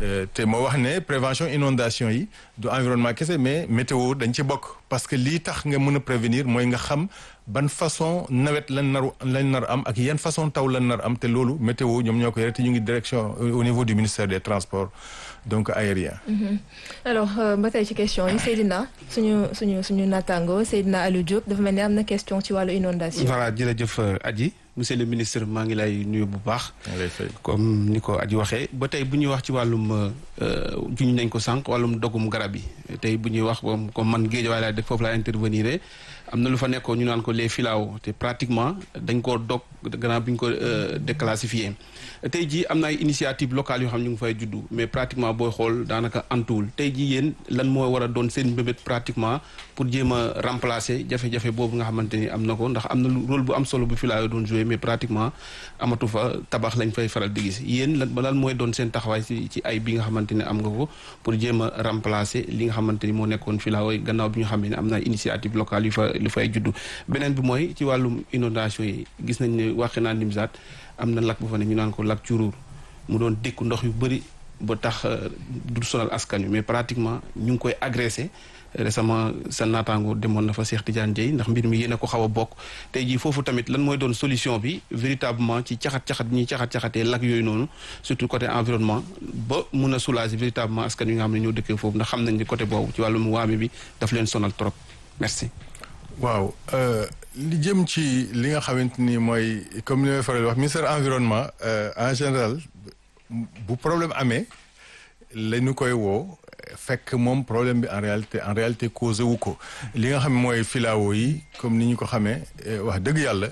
te moo wax ne prévention inondation yi du environnement kese mais météo dañ ci bokk parce que lii tax nga mën a prévenir mooy nga xam ban façon nawet lañ nar am ak yan façon taw lañ nar am te loolu météo ñoom ñoo ko yore te ñu ngi direction au niveau du ministère des transports donc aérien. alors ba tey ci question yi Seydina suñu naataango Seydina Aliou Diop dafa mel ni am na question ci wàllu inondation. voilà jërëjëf Adji monsieur le ministre maa ngi lay nuyu bu baax. comme ni ko Adji waxee ba tey bu ñuy wax ci wàllum juñ nañ ko sànq wàllum dogum garab yi tey bu ñuy wax comme man Guédiawaye laay def foofu laa intervenir am na lu fa nekkoon ñu naan ko les filao te pratiquement dañ koo dog gannaaw bi ñu ko déclassifié tey jii am na ay initiative locale yoo xam ñu ngi fay juddu mais pratiquement booy xool daanaka antuwul tey jii yéen lan moo war a doon seen mbébét pratiquement pour jéem a remplacer jafe-jafe boobu nga xamante ni am na ko ndax am na rôle bu am solo bu filao doon joué mais pratiquement amatu fa tabax lañ fay faral di gis yéen lan mooy doon seen taxawaay ci ay bi nga xamante ne am nga ko pour jéem a remplacer li nga xamante ni moo nekkoon filao yi gannaaw bi ñu xam ne am na initiative locale lu fay juddu beneen bi mooy ci wàllum inondation yi gis nañ ne Wakhinane Nimzatt am na lac bu fa ne ñu naan ko lac Curuur mu doon dékku ndox yu bëri ba tax du sonal askan wi mais pratiquement ñu ngi koy agressé récemment sa naataango demoon na fa Cheikh Tidiane Dièye ndax mbir mi yéen a ko xaw a bokk tey jii foofu tamit lan mooy doon solution bi véritablement ci caxat-caxat ñuy caxat-caxatee lac yooyu noonu surtout côté environnement ba mun a soulager véritablement askan wi nga xam ne ñoo dëkkee foofu ndax xam nañ ne côté boobu ci wàllum waame bi daf leen sonal trop merci. waaw li jëm ci li nga xamante ni mooy comme li may faral wax ministère environnement en général bu problème amee la ñu koy woo fekk moom problème bi en réalité causé wu ko li nga xam mooy filao yi comme ni ñu ko xamee wax dëgg yàlla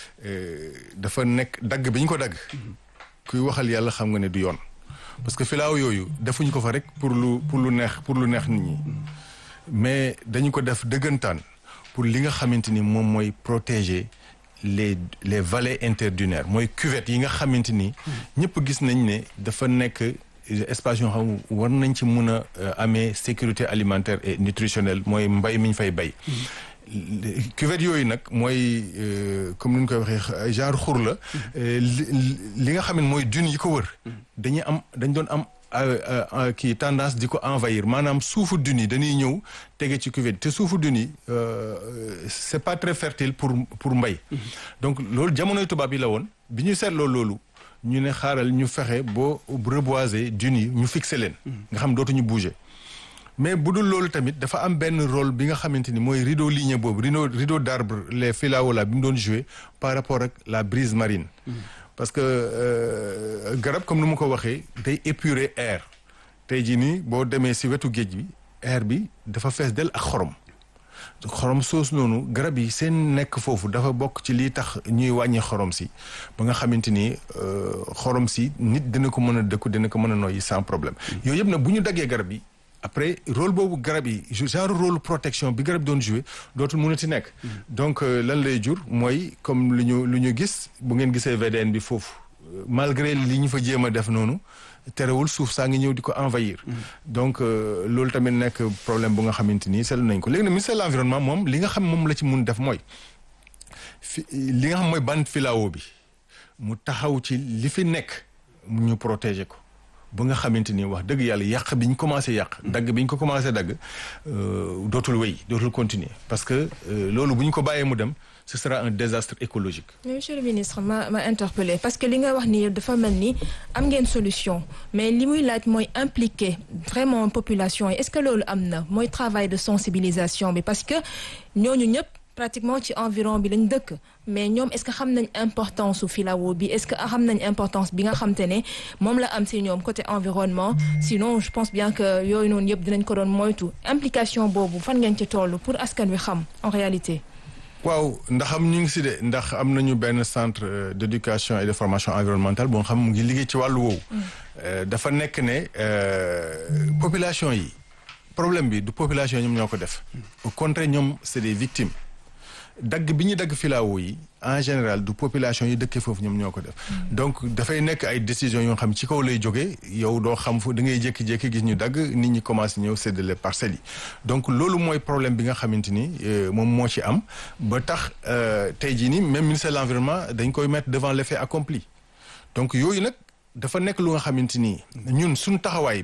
dafa nekk dagg bi ñu ko dagg kuy waxal yàlla xam nga ne du yoon parce que filao yooyu defuñu ko fa rek pour lu neex nit ñi mais dañu ko def dëggantaan pour li nga xamante ni moom mooy protéger les vallées interdunaires mooy cuvettes yi nga xamante ni ñëpp gis nañ ne dafa nekk espace yoo xam war nañ ci mun a amee sécurité alimentaire et nutritionnelle mooy mbay mi ñu fay bay cuvettes yooyu nag mooy comme ni ñu koy waxee genre xur la li nga xam ne mooy dunes yi ko wër dañ doon am kii tendance di ko envahir maanaam suufu dun yi dañuy ñëw tege ci cuvette te suufu dun yi c'est pas très fertile pour mbay donc loolu jamonoy tubaab yi la woon bi ñu seetloo loolu ñu ne xaaral ñu fexe boo reboiser dun yi ñu fixer leen nga xam dootuñu bouger mais bu dul loolu tamit dafa am benn rôle bi nga xamante ni mooy rideau ligneux boobu rideau d'arbre les filao là bi mu doon jouer par rapport ak la brise marine parce que garab comme ni mu ko waxee day épurer air tey jii nii boo demee si wetu géej bi air bi dafa fees del ak xorom soosu noonu garab yi seen nekk foofu dafa bokk ci lii tax ñuy wàññi xorom si ba nga xamante ni xorom si nit dina ko mën a dëkku dina ko mën a noyyi sans problème yooyu yëpp nag bu ñu daggee garab yi après rôle boobu garab yi genre rôle protection bi garab doon jouer dootul mënati nekk donc lan lay jur mooy comme lu ñu gis bu ngeen gisee VDN bi foofu malgré li ñu fa jéem a def noonu terewul suuf saa ngi ñëw di ko envahir donc loolu tamit nekk problème bu nga xamante ni seetlu nañ ko léegi nag ministère de l'environnement moom li nga xam moom la ci mun def mooy li nga xam mooy bande filao bi mu taxaw ci li fi nekk ñu protéger ko ba nga xamante ni wax dëgg yàlla yàq bi ñu commencé yàq dagg bi ñu ko commencé dagg dootul wéy dootul continuer parce que loolu bu ñu ko bàyyee mu dem ce sera un désastre écologique. mais monsieur le ministre ma interpellé parce que li nga wax ni dafa mel ni am ngeen solution mais li muy laaj mooy impliquer vraiment population yi est-ce que loolu am na mooy travail de sensibilisation bi parce que ñooñu ñëpp pratiquement ci environ bi lañ dëkk mais ñoom est-ce que xam nañ importance su filao bi est-ce que xam nañ importance bi nga xam te ne moom la am si ñoom côté environnement sinon je pense bien que yooyu noonu yëpp dinañ ko doon moytu implication boobu fan ngeen ci toll pour askan wi xam en réalité. waaw ndax am ñu ngi si de ndax am nañu benn centre d'éducation et de formation environnementale boo xam mu ngi liggéey ci wàllu woowu. dafa nekk ne population yi problème bi du population ñoom ñoo ko def. au contraire ñoom c'est des victimes. dagg bi ñu dagg filao yi en général du population yi dëkkee foofu ñoom ñoo ko def donc dafay nekk ay décisions yoo xam ci kaw lay jógee yow doo xam fu da ngay jékki-jékki gis ñu dagg nit ñi commencé ñëw séddale parcelles yi donc loolu mooy problème bi nga xamante ni moom moo ci am ba tax tey jii nii même ministère de l'environnement dañ koy mettre devant les faits accomplis donc yooyu nag dafa nekk lu nga xamante ni ñun suñu taxawaay